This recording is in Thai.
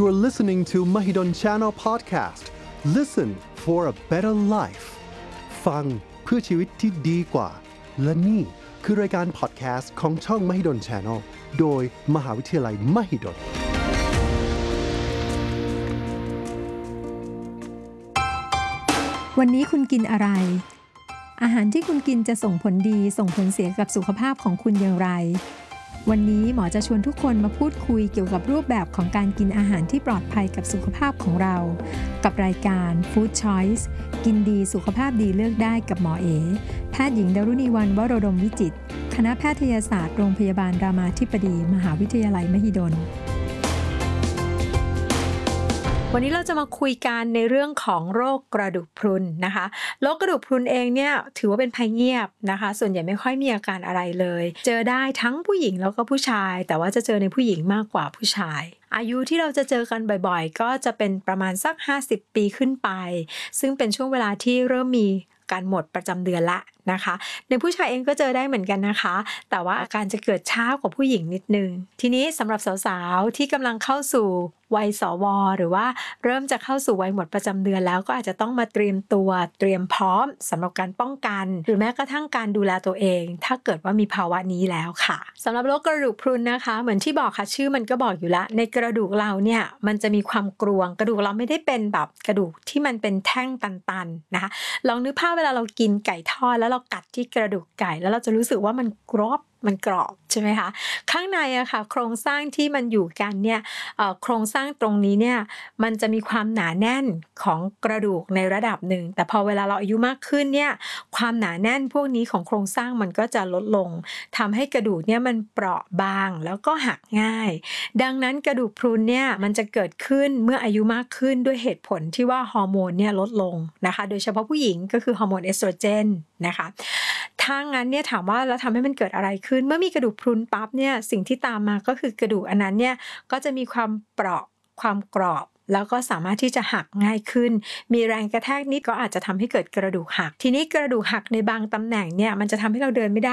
are listening to Mahidol Channel Podcast. Listen for a better life. ฟังเพื่อชีวิตที่ดีกว่าและนี่คือรายการ podcast ของช่อง Mahidol Channel โดยมหาวิทยาลัย Mahidol วันนี้คุณกินอะไรอาหารที่คุณกินจะส่งผลดีส่งผลเสียกับสุขภาพของคุณอย่างไรวันนี้หมอจะชวนทุกคนมาพูดคุยเกี่ยวกับรูปแบบของการกินอาหารที่ปลอดภัยกับสุขภาพของเรากับรายการ Food Choice กินดีสุขภาพดีเลือกได้กับหมอเอแพทย์หญิงดารุณีวรรณวโรดมวิจิตรคณะแพทยศาสตร์โรงพยาบาลรามาธิบดีมหาวิทยาลัยมหิดลวันนี้เราจะมาคุยกันในเรื่องของโรคกระดูกพรุนนะคะโรคกระดูกพรุนเองเนี่ยถือว่าเป็นภัยเงียบนะคะส่วนใหญ่ไม่ค่อยมีอาการอะไรเลยเจอได้ทั้งผู้หญิงแล้วก็ผู้ชายแต่ว่าจะเจอในผู้หญิงมากกว่าผู้ชายอายุที่เราจะเจอกันบ่อยๆก็จะเป็นประมาณสัก50ปีขึ้นไปซึ่งเป็นช่วงเวลาที่เริ่มมีการหมดประจำเดือนละนะคะในผู้ชายเองก็เจอได้เหมือนกันนะคะแต่ว่าอาการจะเกิดช้ากว่าผู้หญิงนิดนึงทีนี้สำหรับสาวๆที่กำลังเข้าสู่วัยสวหรือว่าเริ่มจะเข้าสู่วัยหมดประจำเดือนแล้วก็อาจจะต้องมาเตรียมตัวเตรียมพร้อมสำหรับการป้องกันหรือแม้กระทั่งการดูแลตัวเองถ้าเกิดว่ามีภาวะนี้แล้วค่ะสำหรับโรคกระดูกพรุนนะคะเหมือนที่บอกค่ะชื่อมันก็บอกอยู่แล้วในกระดูกเราเนี่ยมันจะมีความกรวงกระดูกเราไม่ได้เป็นแบบกระดูกที่มันเป็นแท่งตันๆนะคะลองนึกภาพเวลาเรากินไก่ทอดแล้วเรากัดที่กระดูกไก่แล้วเราจะรู้สึกว่ามันกรอบใช่ไหมคะข้างในอะค่ะโครงสร้างที่มันอยู่กันเนี่ยโครงสร้างตรงนี้เนี่ยมันจะมีความหนาแน่นของกระดูกในระดับหนึ่งแต่พอเวลาเราอายุมากขึ้นเนี่ยความหนาแน่นพวกนี้ของโครงสร้างมันก็จะลดลงทำให้กระดูกเนี่ยมันเปราะบางแล้วก็หักง่ายดังนั้นกระดูกพรุนเนี่ยมันจะเกิดขึ้นเมื่ออายุมากขึ้นด้วยเหตุผลที่ว่าฮอร์โมนเนี่ยลดลงนะคะโดยเฉพาะผู้หญิงก็คือฮอร์โมนเอสโตรเจนนะคะถ้างั้นเนี่ยถามว่าแล้วทำให้มันเกิดอะไรขึ้นเมื่อมีกระดูกพรุนปั๊บเนี่ยสิ่งที่ตามมาก็คือกระดูกอันนั้นเนี่ยก็จะมีความเปราะความกรอบแล้วก็สามารถที่จะหักง่ายขึ้นมีแรงกระแทกนิดก็อาจจะทำให้เกิดกระดูกหักทีนี้กระดูกหักในบางตำแหน่งเนี่ยมันจะทำให้เราเดินไม่ได้